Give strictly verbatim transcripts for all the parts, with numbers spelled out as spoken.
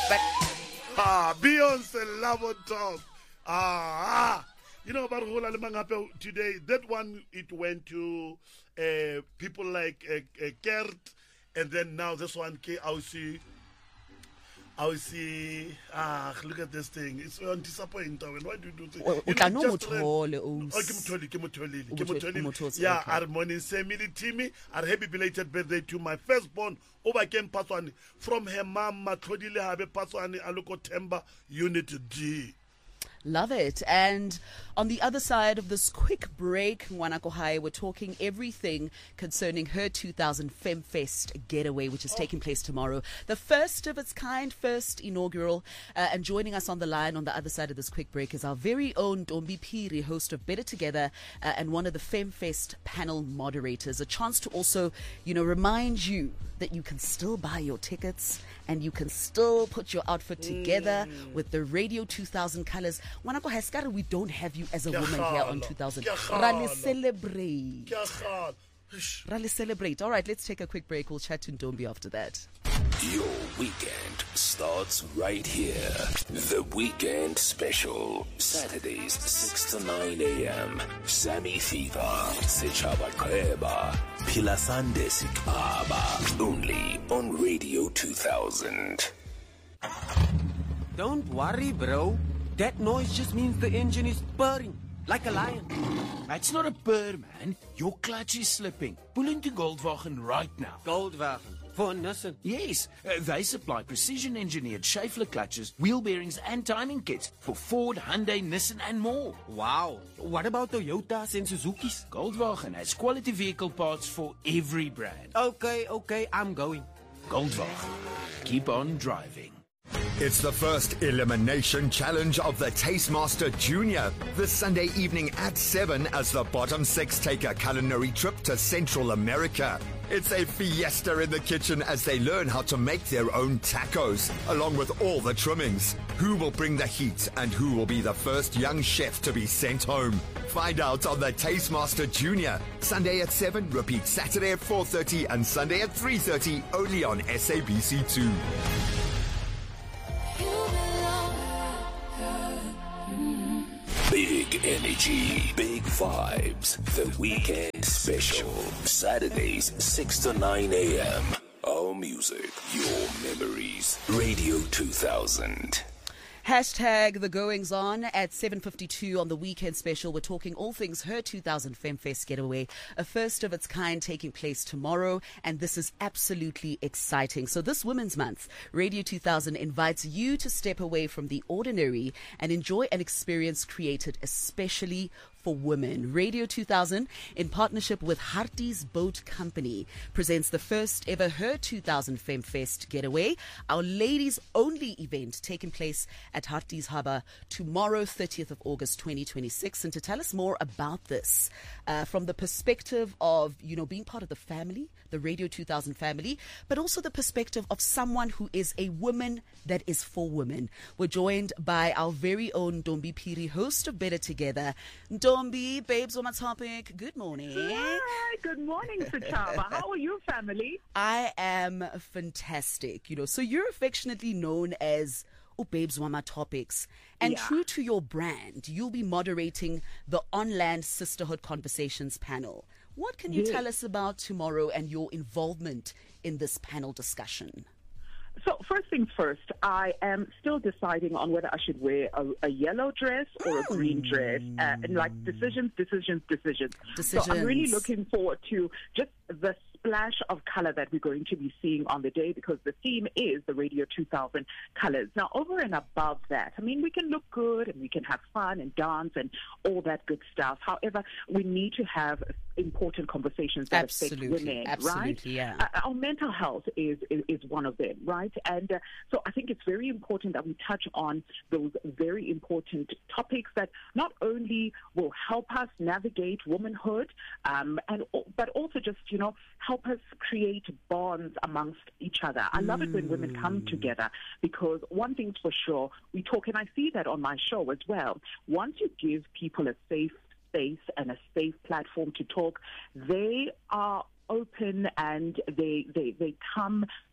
But ah, Beyonce, love on top. Ah, ah. You know about Hula Limangape today? That one, it went to uh, people like uh, uh, Kert, and then now this one, K I C. I see. Ah, look at this thing. It's on disappointing. Why do you do this? Well, You know, know, just just read- oh, Os- Kimutoli, Kimutoli, Umutoli- Kimutoli. Umutoli, Yeah, okay. our morning Semili Timmy. Our happy belated birthday to my firstborn. Overcame Paswani from her mom. Matodile Habe Paswani Aloko Temba Unit D. Love it. And on the other side of this quick break, Wanako High, we're talking everything concerning her two thousand FemFest getaway, which is oh. taking place tomorrow. The first of its kind, first inaugural. Uh, and joining us on the line on the other side of this quick break is our very own Ntombi Phiri, host of Better Together uh, and one of the FemFest panel moderators. A chance to also, you know, remind you that you can still buy your tickets and you can still put your outfit together mm. with the Radio two thousand colors. Wanako Haskara, we don't have you as a woman here on two thousand. Rally celebrate. Rally celebrate. All right, let's take a quick break. We'll chat to Ntombi after that. Your weekend starts right here. The Weekend Special. Saturdays, six to nine a.m. Sammy Fever, Sechaba Kreba, Pilasande Sikaba. Only on Radio two thousand. Don't worry, bro. That noise just means the engine is purring, like a lion. It's not a purr, man. Your clutch is slipping. Pull into Goldwagen right now. Goldwagen? For Nissan? Yes, uh, they supply precision-engineered Schaeffler clutches, wheel bearings and timing kits for Ford, Hyundai, Nissan and more. Wow. What about Toyotas and Suzukis? Goldwagen has quality vehicle parts for every brand. Okay, okay, I'm going. Goldwagen. Keep on driving. It's the first elimination challenge of the Tastemaster Junior. This Sunday evening at seven as the bottom six take a culinary trip to Central America. It's a fiesta in the kitchen as they learn how to make their own tacos, along with all the trimmings. Who will bring the heat and who will be the first young chef to be sent home? Find out on the Tastemaster Junior. Sunday at seven, repeat Saturday at four thirty and Sunday at three thirty, only on S A B C two. Big energy, big vibes. The Weekend Special. Saturdays, six to nine a.m. Our music, your memories. Radio two thousand. Hashtag the goings on at seven fifty-two on the Weekend Special. We're talking all things her two thousand FemFest getaway, a first of its kind taking place tomorrow, and this is absolutely exciting. So this Women's Month, Radio two thousand invites you to step away from the ordinary and enjoy an experience created especially for women. Radio two thousand, in partnership with Harties Boat Company, presents the first ever Her two thousand FemFest getaway, our ladies only event taking place at Harties Harbour tomorrow, thirtieth of August twenty twenty-six. And to tell us more about this, uh, from the perspective of, you know, being part of the family, the Radio two thousand family, but also the perspective of someone who is a woman that is for women, we're joined by our very own Ntombi Phiri, host of Better Together. Ntombi, babes on my topic, good morning. Hi, good morning, Sachaba. How are you, family? I am fantastic. You know, so you're affectionately known as Babes Wama Topics. And Yeah. true to your brand, you'll be moderating the On Land Sisterhood Conversations panel. What can you Yes. tell us about tomorrow and your involvement in this panel discussion? So, first things first, I am still deciding on whether I should wear a, a yellow dress or a green dress. Uh, and like decisions, decisions, decisions. So, I'm really Decisions. looking forward to just the splash of color that we're going to be seeing on the day, because the theme is the Radio two thousand colors. Now, over and above that, I mean, we can look good and we can have fun and dance and all that good stuff. However, we need to have important conversations that Absolutely, affect women, absolutely, right? yeah. Uh, our mental health is, is, is one of them, right? And uh, so I think it's very important that we touch on those very important topics that not only will help us navigate womanhood, um, and but also just, you know, help us create bonds amongst each other. I love it when women come together, because one thing's for sure, we talk, and I see that on my show as well. Once you give people a safe space and a safe platform to talk, they are open and they, they, they come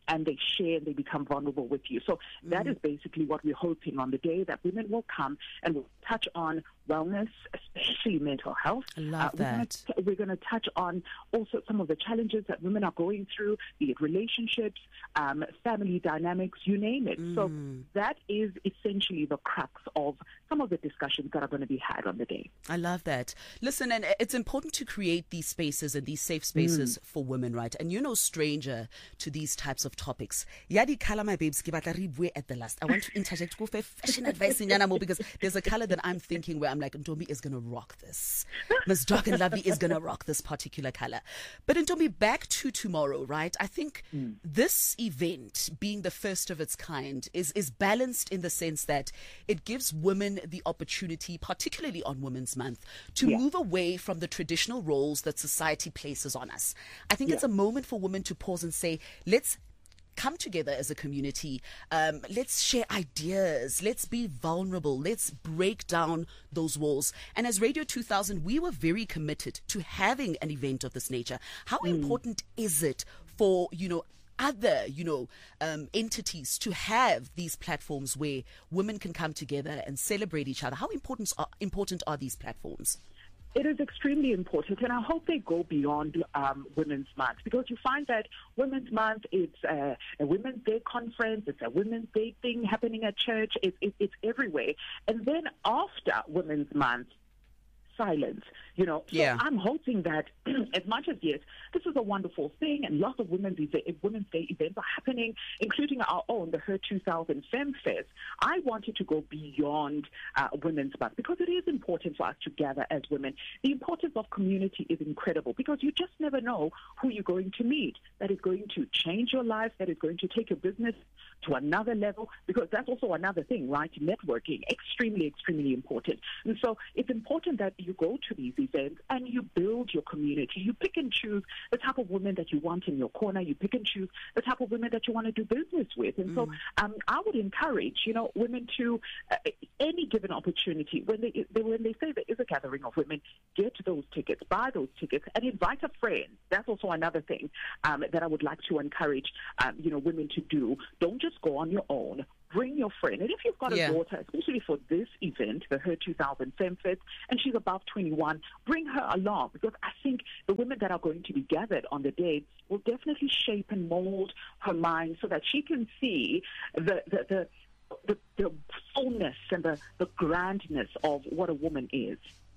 and they share and they become vulnerable with you. So mm. that is basically what we're hoping on the day, that women will come and will touch on wellness, especially mental health. I love uh, that. We're going to touch on also some of the challenges that women are going through, be it relationships, um, family dynamics, you name it. Mm. So that is essentially the crux of some of the discussions that are going to be had on the day. I love that. Listen, and it's important to create these spaces and these safe spaces mm. for women, right? And you're no stranger to these types of topics. Yadi kala, my babes, at the last. I want to interject with fashion advice in Yanamo, because there's a color that I'm thinking where I'm like, Ntombi is going to rock this. Miss Dark and Lovely is going to rock this particular color. But Ntombi, back to tomorrow, right? I think mm. this event, being the first of its kind, is, is balanced in the sense that it gives women the opportunity, particularly on Women's Month, to yeah. move away from the traditional roles that society places on us. I think yeah. it's a moment for women to pause and say, let's come together as a community. Um, let's share ideas. Let's be vulnerable. Let's break down those walls. And as Radio two thousand, we were very committed to having an event of this nature. How mm. important is it for, you know, other, you know, um, entities to have these platforms where women can come together and celebrate each other? How important are, important are these platforms? It is extremely important, and I hope they go beyond um, Women's Month, because you find that Women's Month, it's a, a Women's Day conference, it's a Women's Day thing happening at church, it, it, it's everywhere. And then after Women's Month, silence, you know. So yeah. I'm hoping that as much as, yes, this is a wonderful thing, and lots of Women's Day, Women's Day events are happening, including our own, the Her two thousand FemFest. I wanted to go beyond uh, Women's Month, because it is important for us to gather as women. The importance of community is incredible, because you just never know who you're going to meet that is going to change your life, that is going to take your business to another level, because that's also another thing, right? Networking, extremely, extremely important. And so it's important that you go to these events and you build your community. You pick and choose the type of women that you want in your corner. You pick and choose the type of women that you want to do business with. And mm. so um, I would encourage, you know, women to, uh, any given opportunity, when they, they when they say there is a gathering of women, get those tickets, buy those tickets, and invite a friend. That's also another thing um, that I would like to encourage, um, you know, women to do. Don't just go on your own. Bring your friend. And if you've got a yeah. daughter, especially for this event, the Her two thousand FemFest, and she's above twenty-one, bring her along, because I think the women that are going to be gathered on the day will definitely shape and mold her mind so that she can see the the the, the, the fullness and the, the grandness of what a woman is.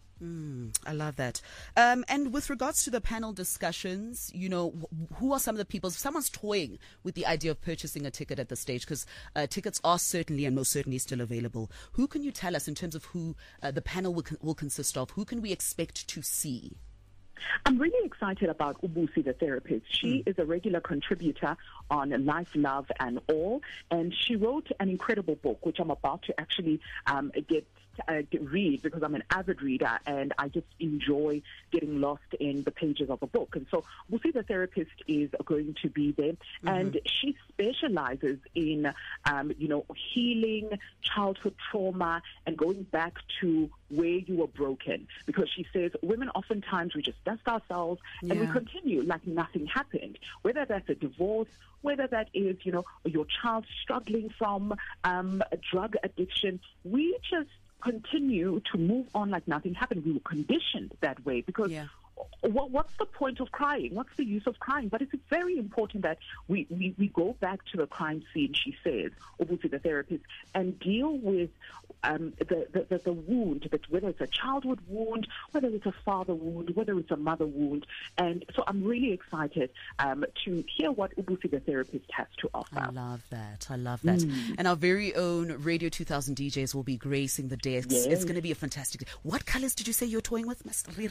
Mm, I love that. Um, and with regards to the panel discussions, you know, wh- who are some of the people? If someone's toying with the idea of purchasing a ticket at this stage, because uh, tickets are certainly and most certainly still available, who can you tell us in terms of who uh, the panel will, con- will consist of? Who can we expect to see? I'm really excited about Ubusi, the therapist. She mm. is a regular contributor on Life, Love, and All, and she wrote an incredible book, which I'm about to actually um, get Uh, read, because I'm an avid reader and I just enjoy getting lost in the pages of a book. And so Busi the therapist is going to be there, mm-hmm. and she specializes in, um, you know, healing childhood trauma and going back to where you were broken, because she says women oftentimes we just dust ourselves yeah. and we continue like nothing happened, whether that's a divorce, whether that is, you know, your child struggling from um, a drug addiction. We just continue to move on like nothing happened. We were conditioned that way, because yeah. what, what's the point of crying? What's the use of crying? But it's very important that we, we, we go back to the crime scene, she says, Ubusi the therapist, and deal with um, the, the, the, the wound, that whether it's a childhood wound, whether it's a father wound, whether it's a mother wound. And so I'm really excited um, to hear what Ubusi the therapist has to offer. I love that. I love that. Mm. And our very own Radio two thousand D Js will be gracing the desks. Yes. It's going to be a fantastic day. What colors did you say you're toying with?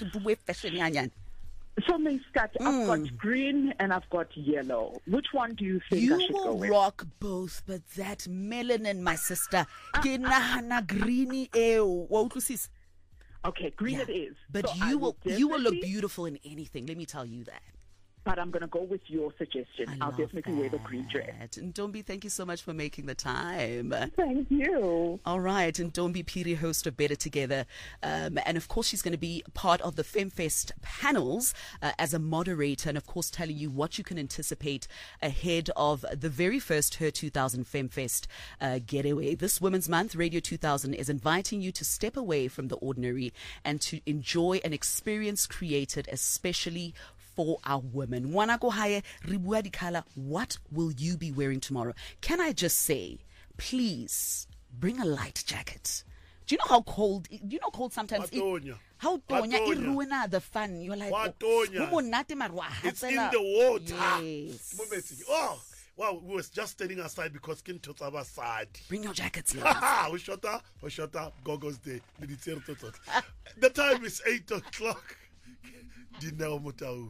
So, Miss Scott, mm. I've got green and I've got yellow. Which one do you think you I should go with? You will rock both, but that melanin, my sister, ke nahana greeny eo. Okay, green yeah. it is. But so you will, will you will look beautiful in anything. Let me tell you that. but I'm going to go with your suggestion. I I'll love definitely wear the green dress. that. And Ntombi, thank you so much for making the time. Thank you. All right, and Ntombi Phiri, host of Better Together. Um, and of course, she's going to be part of the FemFest panels uh, as a moderator, and of course, telling you what you can anticipate ahead of the very first Her two thousand FemFest uh, getaway. This Women's Month, Radio two thousand is inviting you to step away from the ordinary and to enjoy an experience created especially for our women. Wanako haye ribua dikhala, what will you be wearing tomorrow? Can I just say, please bring a light jacket. Do you know how cold? Do you know cold sometimes? It, how tonya it ruina the fun. You're like, oh, it's in the water. Yes. Oh, wow, we was just standing aside because King Totsaba side. Bring your jackets, ladies. We shot up, we shot up, Gogo's day. The time is eight o'clock. Dineo Mutau.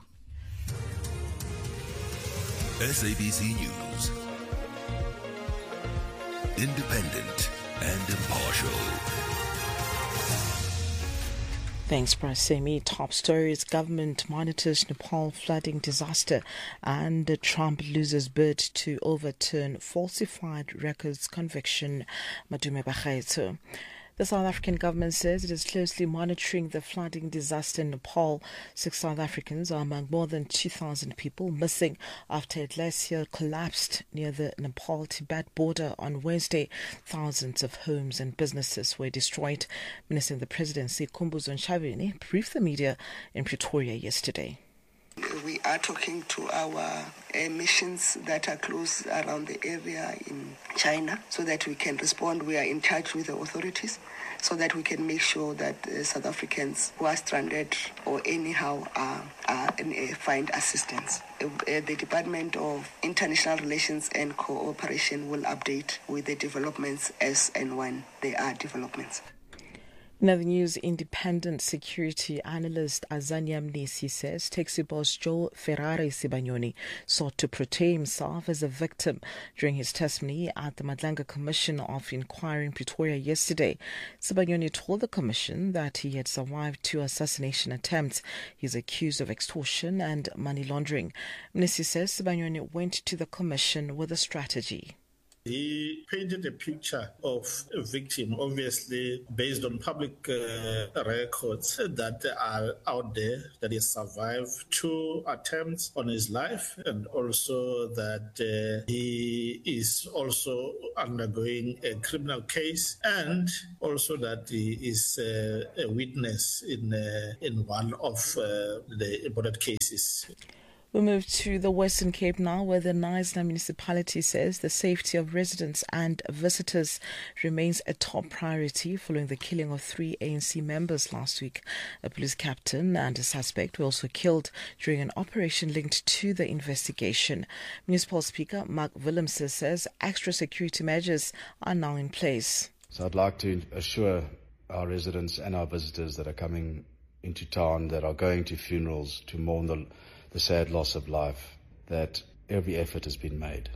S A B C News. Independent and impartial. Thanks, Prasemi. Top stories: government monitors Nepal flooding disaster, and Trump loses bid to overturn falsified records conviction. Madume Bakhaitso. The South African government says it is closely monitoring the flooding disaster in Nepal. Six South Africans are among more than two thousand people missing after a glacier collapsed near the Nepal-Tibet border on Wednesday. Thousands of homes and businesses were destroyed. Minister in the Presidency, Khumbudzo Ntshavheni, briefed the media in Pretoria yesterday. We are talking to our uh, missions that are close around the area in China so that we can respond. We are in touch with the authorities so that we can make sure that uh, South Africans who are stranded or anyhow uh, uh, find assistance. Uh, the Department of International Relations and Cooperation will update with the developments as and when there are developments. In other news, independent security analyst Azania Mnisi says taxi boss Joe Ferrari Sibanyoni sought to portray himself as a victim during his testimony at the Madlanga Commission of Inquiry in Pretoria yesterday. Sibanyoni told the commission that he had survived two assassination attempts. He is accused of extortion and money laundering. Mnisi says Sibanyoni went to the commission with a strategy. He painted a picture of a victim, obviously based on public uh, records that are out there, that he survived two attempts on his life, and also that uh, he is also undergoing a criminal case, and also that he is uh, a witness in uh, in one of uh, the important cases. We move to the Western Cape now, where the Knysna municipality says the safety of residents and visitors remains a top priority following the killing of three A N C members last week. A police captain and a suspect were also killed during an operation linked to the investigation. Municipal Speaker Mark Willemse says extra security measures are now in place. So I'd like to assure our residents and our visitors that are coming into town, that are going to funerals to mourn the the sad loss of life, that every effort has been made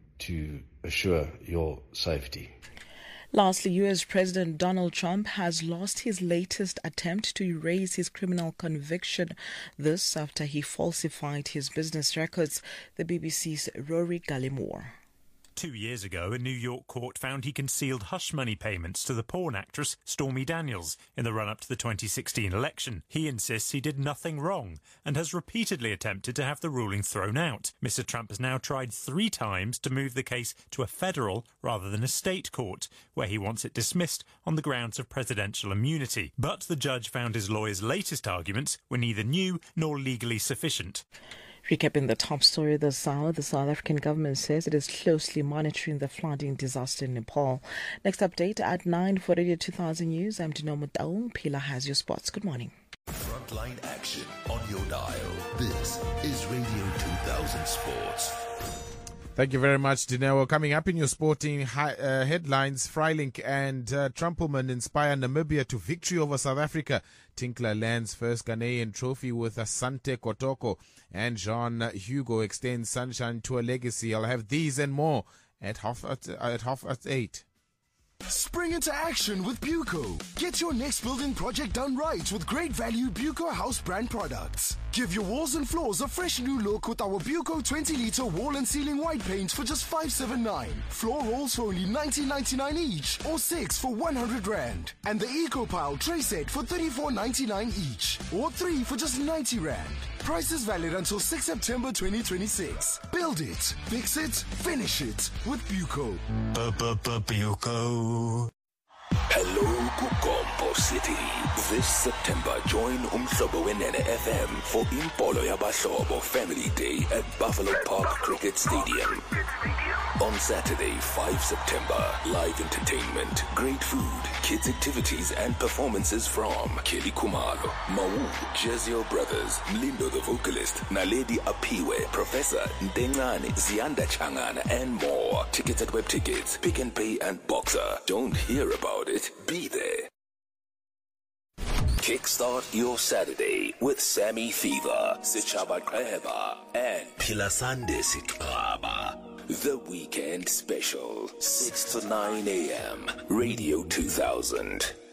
to assure your safety. Lastly, U S President Donald Trump has lost his latest attempt to erase his criminal conviction. This after he falsified his business records. The B B C's Rory Gallimore. Two years ago, a New York court found he concealed hush money payments to the porn actress Stormy Daniels in the run-up to the twenty sixteen election. He insists he did nothing wrong and has repeatedly attempted to have the ruling thrown out. Mister Trump has now tried three times to move the case to a federal rather than a state court, where he wants it dismissed on the grounds of presidential immunity. But the judge found his lawyer's latest arguments were neither new nor legally sufficient. Recapping the top story this hour, the South African government says it is closely monitoring the flooding disaster in Nepal. Next update at nine for Radio two thousand News. I'm Dineo Mutau. Pila has your spots. Good morning. Frontline action on your dial. This is Radio two thousand Sports. Thank you very much, Dineo. Coming up in your sporting hi- uh, headlines, Freilich and uh, Trumpelman inspire Namibia to victory over South Africa. Tinkler lands first Ghanaian trophy with Asante Kotoko. And Jean Hugo extends Sunshine to a legacy. I'll have these and more at half at, at half at eight. Spring into action with Buco. Get your next building project done right with great value Buco house brand products. Give your walls and floors a fresh new look with our Buco twenty litre wall and ceiling white paint for just five seventy-nine. Floor rolls for only nineteen ninety-nine each or six for one hundred rand. And the EcoPile tray set for thirty-four ninety-nine each or three for just ninety rand. Price is valid until sixth September twenty twenty-six. Build it, fix it, finish it with Buco. Buco. Hello, Kukombo City. This September, join Umhlobo Wenene F M for Impolo Yabahlobo Family Day at Buffalo Park Cricket Stadium. On Saturday, fifth September, live entertainment, great food, kids activities and performances from Kelly Kumalo, Mau, Jezio Brothers, Mlindo the vocalist, Naledi Apiwe, Professor Ndengane, Zianda Changana and more. Tickets at Web Tickets, Pick and Pay and Boxer. Don't hear about it, be there. Kickstart your Saturday with Sammy Fever, Sichaba Kreba, and Pilasande Sitraba. The Weekend Special, six to nine a.m. Radio two thousand.